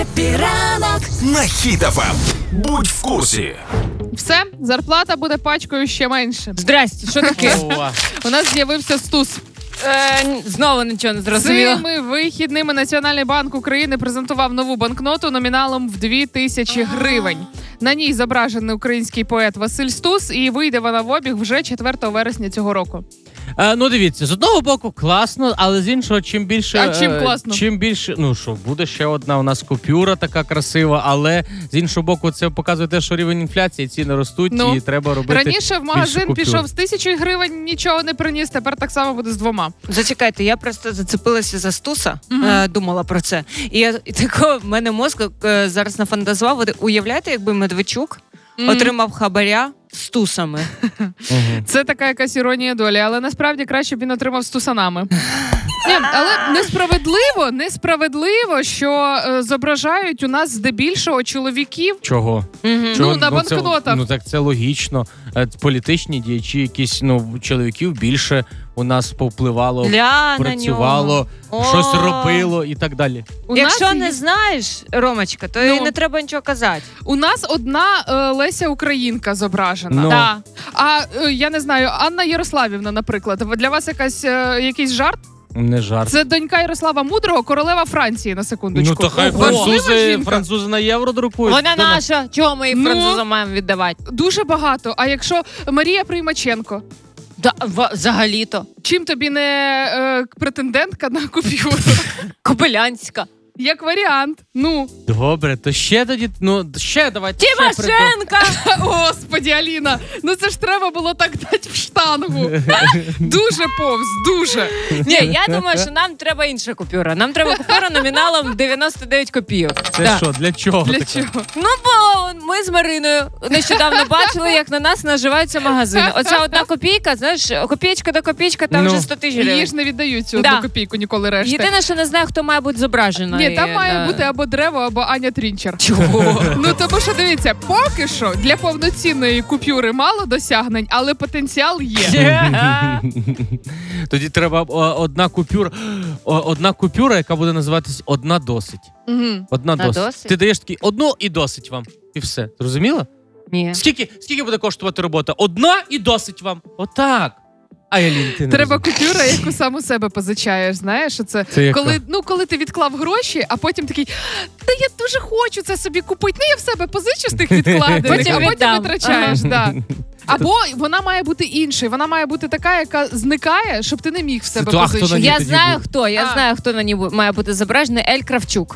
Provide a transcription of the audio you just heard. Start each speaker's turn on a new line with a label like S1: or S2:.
S1: Ранок
S2: на Хіт ФМ. Будь в курсі.
S3: Все, зарплата буде пачкою ще менше.
S4: Здрасте, що таке?
S3: У нас з'явився стус.
S4: Знову нічого не зрозуміло.
S3: Цими вихідними Національний банк України презентував нову банкноту номіналом в 2000 гривень. На ній зображений український поет Василь Стус, і вийде вона в обіг вже 4 вересня цього року.
S5: Ну, дивіться, з одного боку класно, але з іншого, чим більше...
S3: А чим класно?
S5: Чим більше, буде ще одна у нас купюра така красива, але з іншого боку, це показує те, що рівень інфляції, ціни ростуть, і треба робити
S3: раніше в магазин
S5: купюр.
S3: пішов з 1000 гривень, нічого не приніс, тепер так само буде з 2.
S4: Зачекайте, я просто зацепилася за Стуса, думала про це. І такого в мене мозк зараз нафантазував. Уявляєте, якби Медведчук отримав хабаря з Тусами.
S3: Це така якась іронія долі, але насправді краще б він отримав з тусанами. Але несправедливо, що зображають у нас здебільшого чоловіків.
S5: Чого?
S3: На банкнотах.
S5: Так це логічно. Політичні діячі, якісь чоловіків більше у нас повпливало, працювало, щось робило і так далі.
S4: Якщо не знаєш, Ромочка, то і не треба нічого казати.
S3: У нас одна Леся Українка зображена. А я не знаю, Анна Ярославівна, наприклад. Для вас якийсь жарт?
S5: Не жарт.
S3: Це донька Ярослава Мудрого, королева Франції, на секундочку.
S5: То хай французи на євро друкують.
S4: Вона наша. Чого ми їх французам маємо віддавати?
S3: Дуже багато. А якщо Марія Приймаченко?
S4: Взагалі-то.
S3: Чим тобі не претендентка на купюру?
S4: Кобилянська.
S3: Як варіант.
S5: Добре, то ще тоді, ще давайте.
S4: Тимошенка!
S3: Господи, Аліна, це ж треба було так дати в штангу. Дуже повз, дуже.
S4: Ні, я думаю, що нам треба інша купюра. Нам треба купюра номіналом 99 копійок.
S5: Це що, для чого?
S3: Для чого?
S4: Бо ми з Мариною нещодавно бачили, як на нас наживаються магазини. Оця одна копійка, знаєш, копійка до копійка, там вже 100 тисяч гривень.
S3: Її ж не віддають цю одну копійку ніколи решти.
S4: Єдине, що не знаю, хто має бути зображений.
S3: Ні, там має бути або Древо, або Аня Трінчер.
S4: Чого?
S3: Тому що, дивіться, поки що для повноцінної купюри мало досягнень, але потенціал є.
S5: Тоді треба одна купюра, яка буде називатись «Одна досить». Одна досить. Ти даєш такий «одну і досить вам». І все. Зрозуміла?
S4: Ні.
S5: Скільки буде коштувати робота? Одна і досить вам. Отак.
S3: Треба купюра, яку сам у себе позичаєш, знаєш, це коли ти відклав гроші, а потім такий, та я дуже хочу це собі купити, я в себе позичу з тих відкладених, а потім витрачаєш. Або вона має бути іншою, вона має бути така, яка зникає, щоб ти не міг в себе позичити.
S4: Я знаю, хто на ній має бути зображений. Ель Кравчук.